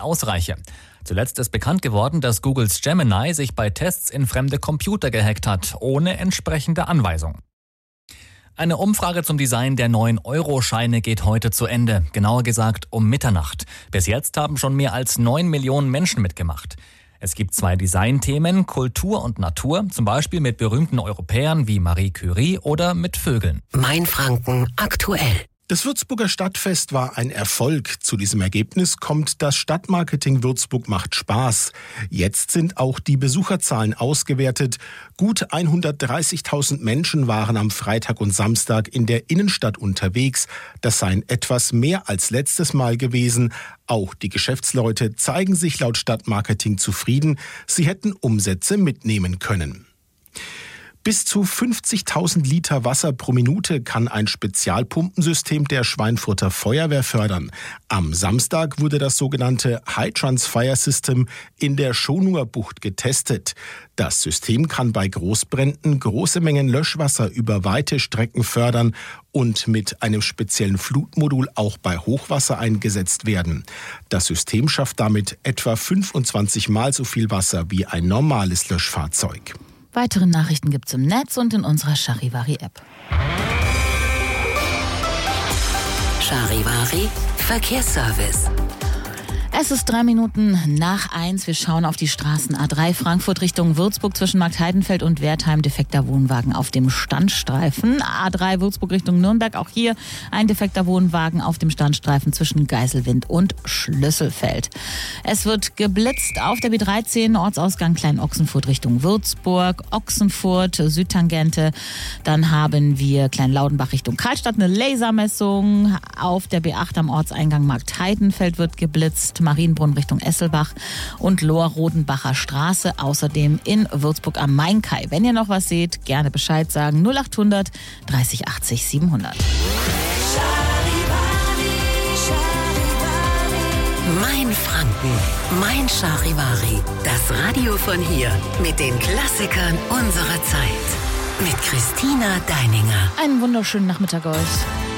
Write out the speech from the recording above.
ausreiche. Zuletzt ist bekannt geworden, dass Googles Gemini sich bei Tests in fremde Computer gehackt hat, ohne entsprechende Anweisung. Eine Umfrage zum Design der neuen Euro-Scheine geht heute zu Ende, genauer gesagt um Mitternacht. Bis jetzt haben schon mehr als 9 Millionen Menschen mitgemacht. Es gibt 2 Designthemen, Kultur und Natur, zum Beispiel mit berühmten Europäern wie Marie Curie oder mit Vögeln. Mainfranken aktuell. Das Würzburger Stadtfest war ein Erfolg. Zu diesem Ergebnis kommt das Stadtmarketing Würzburg macht Spaß. Jetzt sind auch die Besucherzahlen ausgewertet. Gut 130.000 Menschen waren am Freitag und Samstag in der Innenstadt unterwegs. Das seien etwas mehr als letztes Mal gewesen. Auch die Geschäftsleute zeigen sich laut Stadtmarketing zufrieden. Sie hätten Umsätze mitnehmen können. Bis zu 50.000 Liter Wasser pro Minute kann ein Spezialpumpensystem der Schweinfurter Feuerwehr fördern. Am Samstag wurde das sogenannte High-Trans Fire System in der Schonuer Bucht getestet. Das System kann bei Großbränden große Mengen Löschwasser über weite Strecken fördern und mit einem speziellen Flutmodul auch bei Hochwasser eingesetzt werden. Das System schafft damit etwa 25 Mal so viel Wasser wie ein normales Löschfahrzeug. Weitere Nachrichten gibt's im Netz und in unserer Charivari-App. Charivari Verkehrsservice. Es ist 3 Minuten nach 1. Wir schauen auf die Straßen A3 Frankfurt Richtung Würzburg zwischen Marktheidenfeld und Wertheim. Defekter Wohnwagen auf dem Standstreifen. A3 Würzburg Richtung Nürnberg. Auch hier ein defekter Wohnwagen auf dem Standstreifen zwischen Geiselwind und Schlüsselfeld. Es wird geblitzt auf der B13 Ortsausgang Klein-Ochsenfurt Richtung Würzburg. Ochsenfurt Südtangente. Dann haben wir Kleinlaudenbach Richtung Karlstadt eine Lasermessung. Auf der B8 am Ortseingang Marktheidenfeld wird geblitzt. Marienbrunn Richtung Esselbach und Lohr-Rodenbacher Straße. Außerdem in Würzburg am Mainkai. Wenn ihr noch was seht, gerne Bescheid sagen. 0800 30 80 700. Mainfranken, mein Charivari. Das Radio von hier mit den Klassikern unserer Zeit. Mit Christina Deininger. Einen wunderschönen Nachmittag euch.